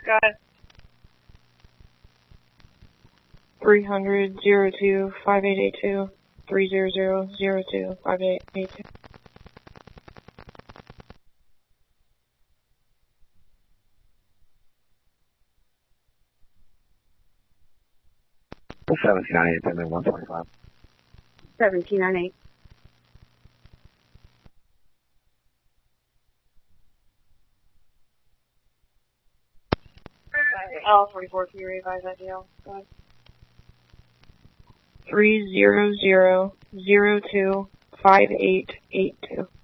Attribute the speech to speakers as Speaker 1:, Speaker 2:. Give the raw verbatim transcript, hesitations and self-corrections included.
Speaker 1: Sky. three hundred, zero two, five eight eight two, three zero zero, zero two, five eight eight two.
Speaker 2: seventeen ninety-eight, pending one twenty-five.
Speaker 3: seventeen ninety-eight.
Speaker 1: L forty-four, can you revise that deal? Go ahead. three zero zero, zero two, five eight eight two.